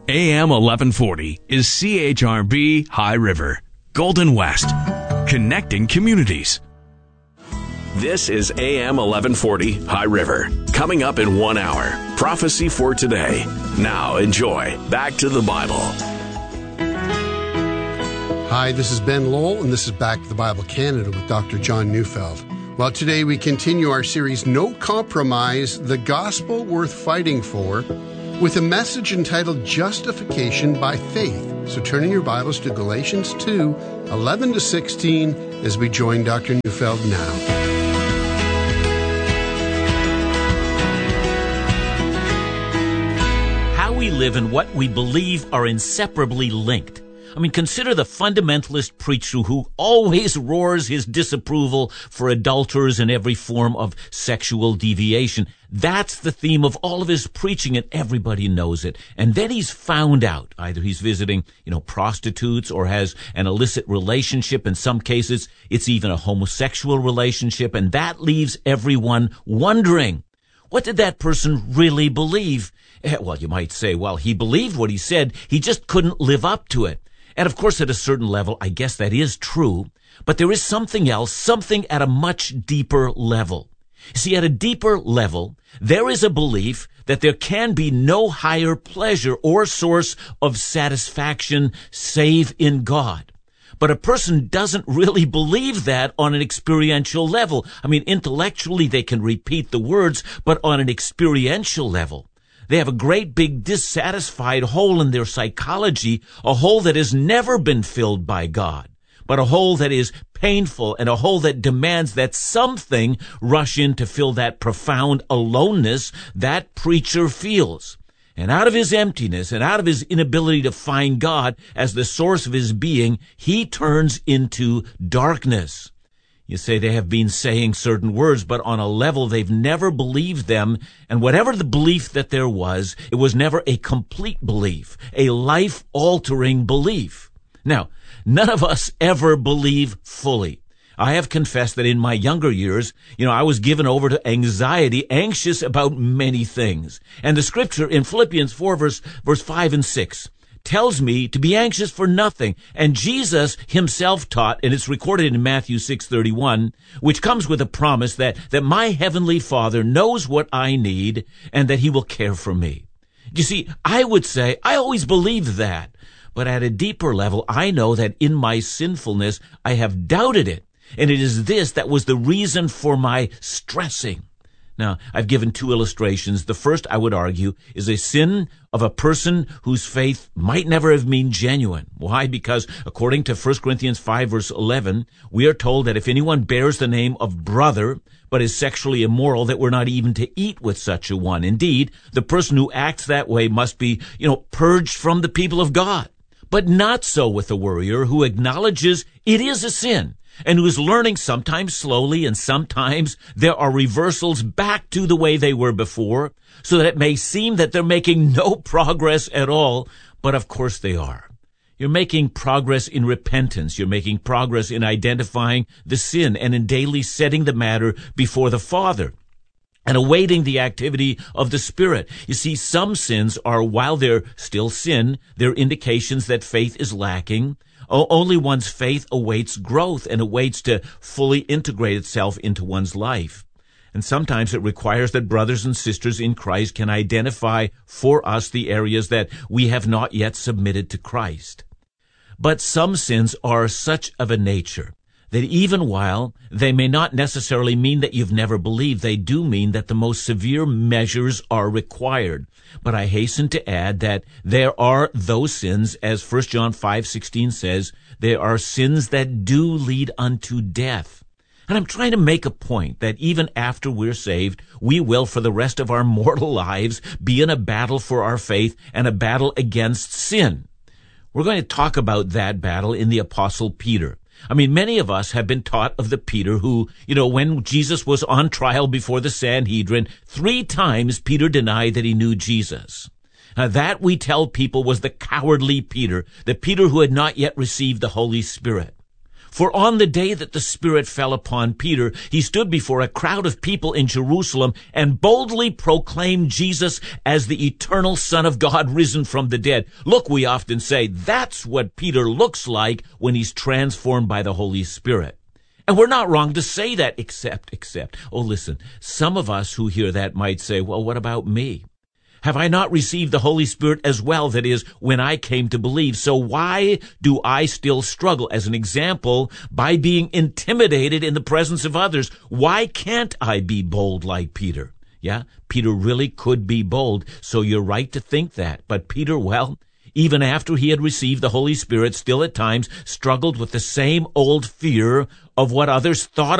AM 1140 is CHRB High River, Golden West, connecting communities. This is AM 1140 High River. Coming up in 1 hour, Prophecy for Today. Now enjoy Back to the Bible. Hi, this is Ben Lowell, and this is Back to the Bible Canada with Dr. John Neufeld. Well, today we continue our series, No Compromise, The Gospel Worth Fighting For, with a message entitled Justification by Faith. So turn in your Bibles to Galatians 2, 11 to 16, as we join Dr. Neufeld now. How we live and what we believe are inseparably linked. I mean, consider the fundamentalist preacher who always roars his disapproval for adulterers and every form of sexual deviation. That's the theme of all of his preaching, and everybody knows it. And then he's found out. Either he's visiting, prostitutes, or has an illicit relationship. In some cases, it's even a homosexual relationship, and that leaves everyone wondering, what did that person really believe? Well, you might say, he believed what he said. He just couldn't live up to it. And of course, at a certain level, I guess that is true. But there is something else, something at a much deeper level. See, at a deeper level, there is a belief that there can be no higher pleasure or source of satisfaction save in God. But a person doesn't really believe that on an experiential level. I mean, intellectually, they can repeat the words, but on an experiential level, they have a great big dissatisfied hole in their psychology, a hole that has never been filled by God, but a hole that is painful and a hole that demands that something rush in to fill that profound aloneness that preacher feels. And out of his emptiness and out of his inability to find God as the source of his being, he turns into darkness. You say they have been saying certain words, but on a level they've never believed them, and whatever the belief that there was, it was never a complete belief, a life-altering belief. Now, none of us ever believe fully. I have confessed that in my younger years, I was given over to anxiety, anxious about many things. And the scripture in Philippians 4, verse 5 and 6, tells me to be anxious for nothing. And Jesus himself taught, and it's recorded in Matthew 6:31, which comes with a promise that my heavenly Father knows what I need and that he will care for me. You see, I would say I always believed that. But at a deeper level, I know that in my sinfulness, I have doubted it. And it is this that was the reason for my stressing. Now, I've given two illustrations. The first, I would argue, is a sin of a person whose faith might never have been genuine. Why? Because according to 1 Corinthians 5, verse 11, we are told that if anyone bears the name of brother, but is sexually immoral, that we're not even to eat with such a one. Indeed, the person who acts that way must be, purged from the people of God. But not so with the worrier who acknowledges it is a sin, and who is learning sometimes slowly, and sometimes there are reversals back to the way they were before, so that it may seem that they're making no progress at all, but of course they are. You're making progress in repentance. You're making progress in identifying the sin and in daily setting the matter before the Father and awaiting the activity of the Spirit. You see, some sins are, while they're still sin, they're indications that faith is lacking. Only one's faith awaits growth and awaits to fully integrate itself into one's life. And sometimes it requires that brothers and sisters in Christ can identify for us the areas that we have not yet submitted to Christ. But some sins are such of a nature that even while they may not necessarily mean that you've never believed, they do mean that the most severe measures are required. But I hasten to add that there are those sins, as 1 John 5:16 says, there are sins that do lead unto death. And I'm trying to make a point that even after we're saved, we will, for the rest of our mortal lives, be in a battle for our faith and a battle against sin. We're going to talk about that battle in the Apostle Peter. I mean, many of us have been taught of the Peter who, when Jesus was on trial before the Sanhedrin, 3 times Peter denied that he knew Jesus. That, we tell people, was the cowardly Peter, the Peter who had not yet received the Holy Spirit. For on the day that the Spirit fell upon Peter, he stood before a crowd of people in Jerusalem and boldly proclaimed Jesus as the eternal Son of God risen from the dead. Look, we often say, that's what Peter looks like when he's transformed by the Holy Spirit. And we're not wrong to say that, except. Oh, listen, some of us who hear that might say, well, what about me? Have I not received the Holy Spirit as well, that is, when I came to believe? So why do I still struggle? As an example, by being intimidated in the presence of others. Why can't I be bold like Peter? Yeah, Peter really could be bold, so you're right to think that. But Peter, well, even after he had received the Holy Spirit, still at times struggled with the same old fear of what others thought